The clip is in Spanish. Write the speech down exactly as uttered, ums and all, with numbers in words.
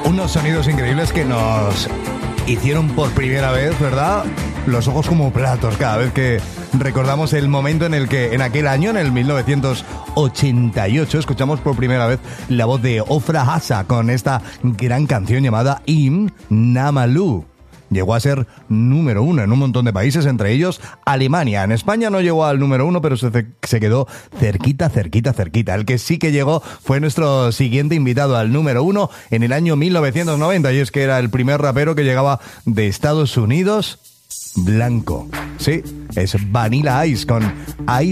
Unos sonidos increíbles que nos hicieron por primera vez, ¿verdad? Los ojos como platos cada vez que recordamos el momento en el que en aquel año, en el mil novecientos ochenta y ocho, escuchamos por primera vez la voz de Ofra Hasa con esta gran canción llamada Im Namalu. Llegó a ser número uno en un montón de países, entre ellos Alemania. En España no llegó al número uno, pero se, se quedó cerquita, cerquita, cerquita. El que sí que llegó fue nuestro siguiente invitado al número uno en el año mil novecientos noventa, y es que era el primer rapero que llegaba de Estados Unidos blanco. Sí, es Vanilla Ice con Ice